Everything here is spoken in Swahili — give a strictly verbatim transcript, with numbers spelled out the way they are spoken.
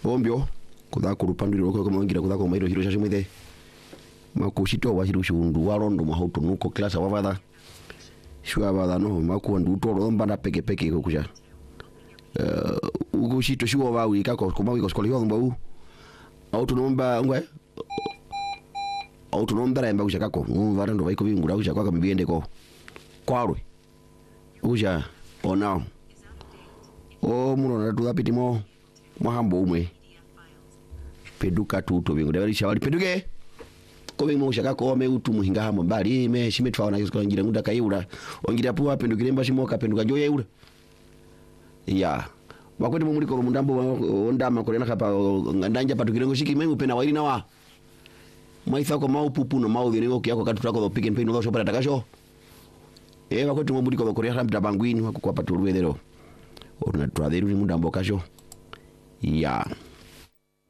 ombyo kuthaka rupandiro ko kama ngira kuthaka mairo hiro shashi mwithe makushito wa hiru shundu warondo mahauto nuko klasa wavada shwa bada no maku ndu toro mbana peke peke ko kuja eh ugushito shwa wa wika ko kuma wiko skoli ho mbau auto nomba ngwe auto nomba remba kuja kako umva ndo vaiko bingura kuja kwa kambiende ko kwarwe uja ona o muno na tu apitimo mahambo umwe peduka tuto bingu dawali shawali peduke ko bingu mushaka ko me utu muhinga hamo mbali me shimetwa na yusko ngira nguda kayura ongira puwa pendukire mba shimoka penduka joye ura ya wakwete mu muliko mundambo ondama ko na kapa ndanja patukire ngoshiki mengu pena waili na wa maitha ko mau pupu no mau dhingo kyako katutako do pick and pay no so para takasho e wakwete mu muliko ko rya bangwini wako kwa patulwedero ona twadheru ni mundambo kasho ya